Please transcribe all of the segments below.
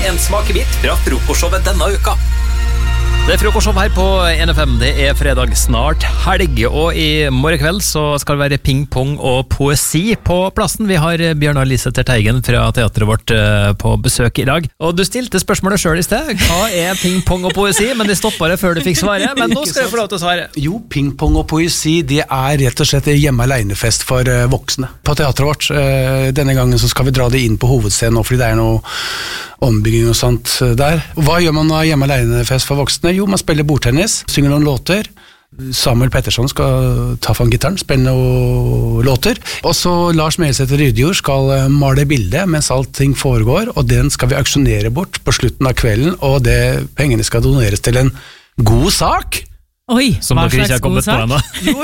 en smakebit fra frokostshowet denne uka. Det frokostshow her på NFM, det fredag snart helg, og i morgen kveld så skal det være ping-pong og poesi på plassen. Vi har Bjørnar Liseter Teigen fra teateret vårt på besøk i dag. Og du stilte spørsmålet selv i sted, hva ping-pong og poesi? Men det stoppet det før du fikk svare, men nå skal du få lov til å svare. Jo, ping-pong og poesi, det rett og slett hjemme alene-fest for voksne på teateret vårt. Denne gangen så skal vi dra det inn på hovedscenen, fordi det noe ombygging og sånt der. Hva gjør man av hjemme alene-fest for voksne? Jo, man spiller bordtennis, synger noen låter. Samuel Pettersson skal ta fram gitaren, spille noen låter. Og så Lars Melsæter Rydjord skal male bildet mens allting foregår, og den skal vi auksjonere bort på slutten av kvelden, og pengene skal doneres til en god sak. Oi, som dere ikke har kommet på ennå. Jo,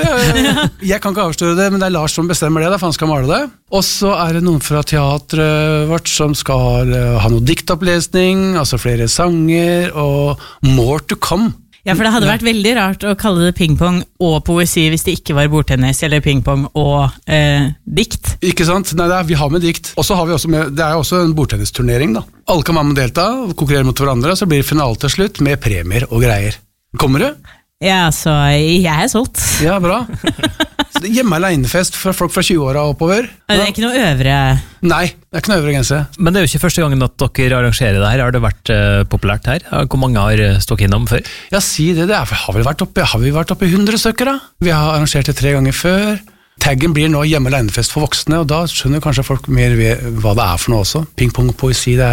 jeg kan ikke avsløre det, men det Lars som bestemmer det, for han skal male det. Og så det noen fra teatret vårt som skal ha noe diktopplesning, altså flere sanger, og more to come. Ja, for det hadde vært veldig rart å kalle det pingpong og poesi hvis det ikke var bordtennis, eller pingpong og dikt. Ikke sant? Nei, vi har med dikt. Og så har vi også med, det også en bordtennisturnering da. Alle kan være med å delta, konkurrere mot hverandre, så blir det finale til slutt med premier og greier. Kommer du? Ja, så jeg solgt. Ja, bra. Så det hjemme alene-fest for folk fra 20-åra oppover. Det ikke noe øvre... Nei, det ikke noe øvre grense. Men det jo ikke første gangen at dere arrangerer det her. Har det vært populært her? Hvor mange har stått innom før? Ja, si det. Har vi vært oppe i 100 stykker da? Vi har arrangert det 3 ganger før. Taggen blir nå hjemme alene-fest for voksne, og da skjønner kanskje folk mer hva det for noe også. Ping-pong og poesi, det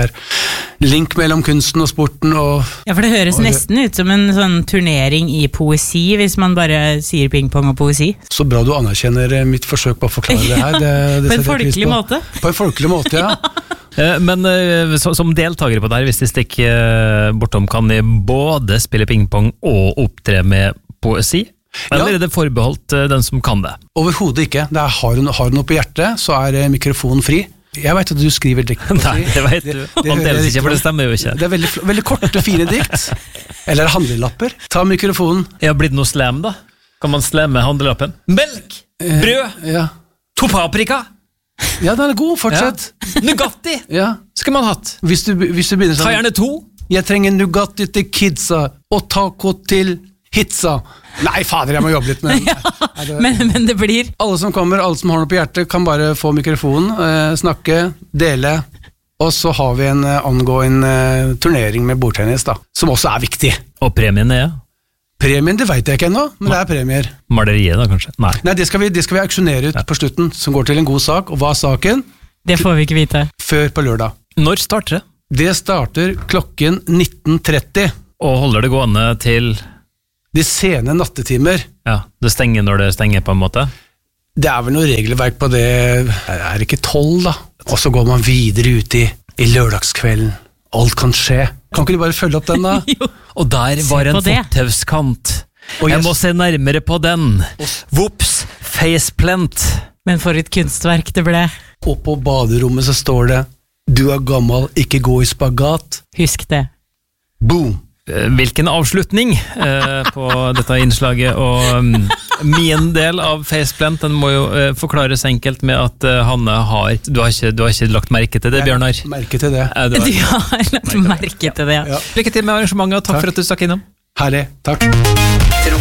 link mellom kunsten og sporten. Ja, for det høres nesten ut som en sånn turnering i poesi, hvis man bare sier ping-pong og poesi. Så bra du anerkjenner mitt forsøk på å forklare det her. Det på en folkelig måte. På en folkelig måte, ja. Men som deltakere på det her, hvis de stikker bortom, kan de både spille ping-pong og opptre med poesi? Eller det forbeholdt den som kan det? Overhodet ikke. Har hun noe på hjertet, så mikrofonen fri. Jeg vet at du skriver dikt. Nei, det vet du. Andeles ikke, for det stemmer jo ikke. Det veldig korte, fine dikt. Eller handlelapper. Ta mikrofonen. Jeg har blitt noe slam da. Kan man slamme handlelappen? Melk! Brød! Ja. To paprika! Ja, den god, fortsett. Ja. Nugatti! Ja. Skal man hatt? Hvis du begynner sånn... Ta gjerne 2. Jeg trenger Nugatti til kidsa, og taco til hitsa. Nei, fader, jeg må jobbe litt med ja, men det blir... Alle som kommer, alle som har noe på hjertet, kan bare få mikrofonen, snakke, dele, og så har vi en angående turnering med bordtennis da, som også viktig. Og premien Premien, det vet jeg ikke ennå, men det premier. Maleriet da, kanskje? Nei, det skal vi auksjonere ut på slutten, som går til en god sak, og hva saken? Det får vi ikke vite. Før på lørdag. Når starter det? Det starter klokken 19:30. Og holder det gående til... De sene nattetimer. Ja, det stenger når det stenger på en måte? Det vel noe regelverk på det, det ikke 12 da. Og så går man videre ut i lørdagskvelden. Alt kan skje. Kan ikke du bare følge opp den da? Jo. Og der var en fortauskant. Jeg må se nærmere på den. Vops, faceplant. Men for et kunstverk det ble. Og på baderommet så står det, du gammel, ikke gå i spagat. Husk det. Boom. Hvilken avslutning på dette innslaget, og min del av faceplant, den må jo forklares enkelt med at Hanne du har ikke lagt merke til det, Bjørnar? Merke til det. Du har lagt merke til det, ja. Lykke til med arrangementet, og takk for at du stakk innom. Herlig, takk.